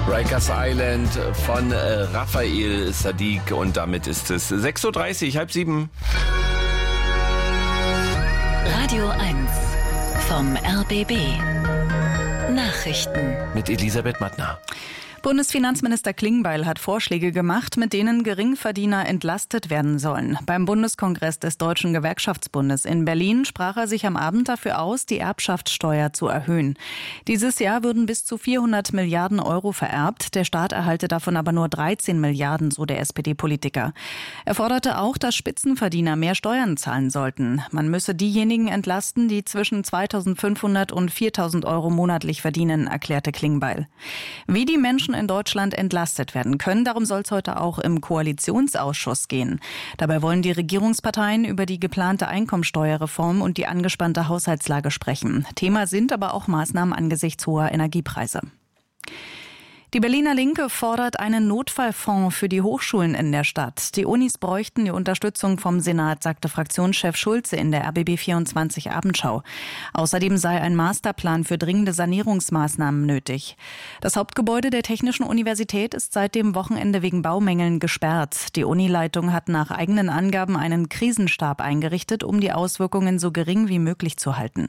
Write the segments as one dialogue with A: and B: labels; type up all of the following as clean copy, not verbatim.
A: Rikers Island von Raphael Saadiq und damit ist es 6.30 Uhr, 6:30.
B: Radio 1 vom RBB. Nachrichten
A: Mit Elisabeth Mattner.
C: Bundesfinanzminister Klingbeil hat Vorschläge gemacht, mit denen Geringverdiener entlastet werden sollen. Beim Bundeskongress des Deutschen Gewerkschaftsbundes in Berlin sprach er sich am Abend dafür aus, die Erbschaftssteuer zu erhöhen. Dieses Jahr würden bis zu 400 Milliarden Euro vererbt. Der Staat erhalte davon aber nur 13 Milliarden, so der SPD-Politiker. Er forderte auch, dass Spitzenverdiener mehr Steuern zahlen sollten. Man müsse diejenigen entlasten, die zwischen 2.500 und 4.000 Euro monatlich verdienen, erklärte Klingbeil. Wie die Menschen in Deutschland entlastet werden können. Darum soll es heute auch im Koalitionsausschuss gehen. Dabei wollen die Regierungsparteien über die geplante Einkommensteuerreform und die angespannte Haushaltslage sprechen. Thema sind aber auch Maßnahmen angesichts hoher Energiepreise. Die Berliner Linke fordert einen Notfallfonds für die Hochschulen in der Stadt. Die Unis bräuchten die Unterstützung vom Senat, sagte Fraktionschef Schulze in der RBB24 Abendschau. Außerdem sei ein Masterplan für dringende Sanierungsmaßnahmen nötig. Das Hauptgebäude der Technischen Universität ist seit dem Wochenende wegen Baumängeln gesperrt. Die Unileitung hat nach eigenen Angaben einen Krisenstab eingerichtet, um die Auswirkungen so gering wie möglich zu halten.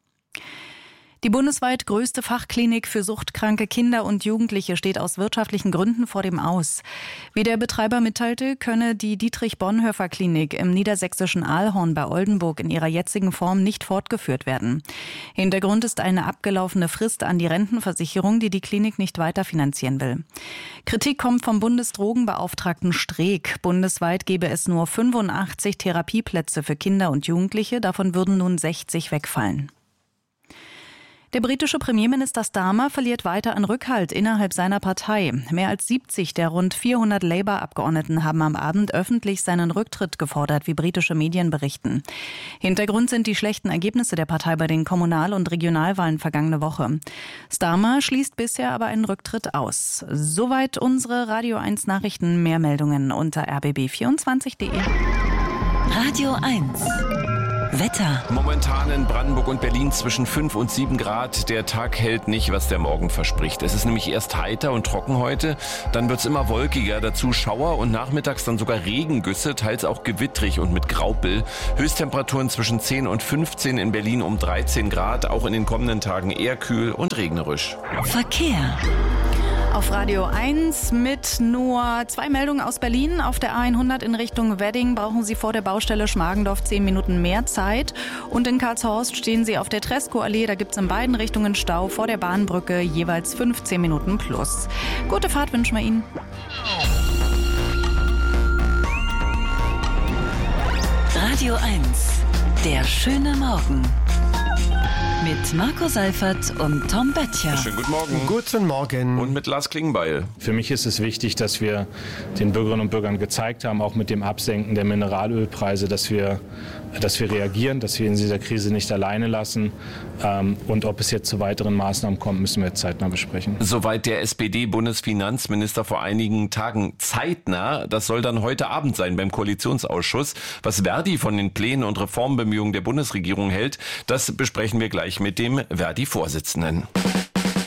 C: Die bundesweit größte Fachklinik für suchtkranke Kinder und Jugendliche steht aus wirtschaftlichen Gründen vor dem Aus. Wie der Betreiber mitteilte, könne die Dietrich-Bonhoeffer-Klinik im niedersächsischen Ahlhorn bei Oldenburg in ihrer jetzigen Form nicht fortgeführt werden. Hintergrund ist eine abgelaufene Frist an die Rentenversicherung, die die Klinik nicht weiterfinanzieren will. Kritik kommt vom Bundesdrogenbeauftragten Streeck. Bundesweit gebe es nur 85 Therapieplätze für Kinder und Jugendliche, davon würden nun 60 wegfallen. Der britische Premierminister Starmer verliert weiter an Rückhalt innerhalb seiner Partei. Mehr als 70 der rund 400 Labour-Abgeordneten haben am Abend öffentlich seinen Rücktritt gefordert, wie britische Medien berichten. Hintergrund sind die schlechten Ergebnisse der Partei bei den Kommunal- und Regionalwahlen vergangene Woche. Starmer schließt bisher aber einen Rücktritt aus. Soweit unsere Radio 1 Nachrichten. Mehr Meldungen unter rbb24.de.
B: Radio 1 Wetter.
A: Momentan in Brandenburg und Berlin zwischen 5 und 7 Grad. Der Tag hält nicht, was der Morgen verspricht. Es ist nämlich erst heiter und trocken heute. Dann wird es immer wolkiger. Dazu Schauer und nachmittags dann sogar Regengüsse, teils auch gewittrig und mit Graupel. Höchsttemperaturen zwischen 10 und 15, in Berlin um 13 Grad. Auch in den kommenden Tagen eher kühl und regnerisch.
B: Verkehr.
C: Auf Radio 1 mit nur 2 Meldungen aus Berlin. Auf der A100 in Richtung Wedding brauchen Sie vor der Baustelle Schmargendorf 10 Minuten mehr Zeit. Und in Karlshorst stehen Sie auf der Tresco-Allee. Da gibt es in beiden Richtungen Stau vor der Bahnbrücke, jeweils 15 Minuten plus. Gute Fahrt wünschen wir Ihnen.
B: Radio 1, der schöne Morgen. Mit Marco Seifert und Tom Böttcher.
A: Schönen guten Morgen.
D: Guten Morgen.
A: Und mit Lars Klingbeil.
E: Für mich ist es wichtig, dass wir den Bürgerinnen und Bürgern gezeigt haben, auch mit dem Absenken der Mineralölpreise, dass wir reagieren, dass wir in dieser Krise nicht alleine lassen. Und ob es jetzt zu weiteren Maßnahmen kommt, müssen wir jetzt zeitnah besprechen.
A: Soweit der SPD-Bundesfinanzminister vor einigen Tagen zeitnah. Das soll dann heute Abend sein beim Koalitionsausschuss. Was Verdi von den Plänen und Reformbemühungen der Bundesregierung hält, das besprechen wir gleich mit dem Verdi-Vorsitzenden.